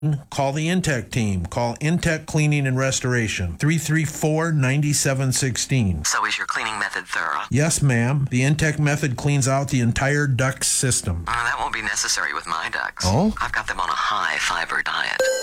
Call the Intech team. Call Intech Cleaning and Restoration, 334-9716. So is your cleaning method thorough? Yes, ma'am. The Intech method cleans out the entire duct system. That won't be necessary with my ducks. Oh? I've got them on a high fiber diet.